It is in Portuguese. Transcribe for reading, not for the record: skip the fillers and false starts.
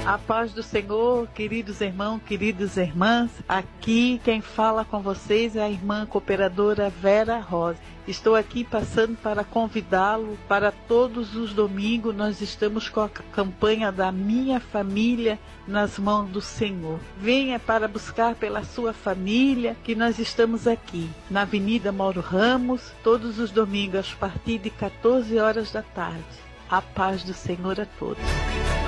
A paz do Senhor, queridos irmãos, queridas irmãs. Aqui quem fala com vocês é a irmã cooperadora Vera Rosa. Estou aqui passando para convidá-lo para todos os domingos. Nós estamos com a campanha da Minha Família nas Mãos do Senhor. Venha para buscar pela sua família, que nós estamos aqui na Avenida Mauro Ramos, todos os domingos a partir de 14 horas da tarde. A paz do Senhor a todos.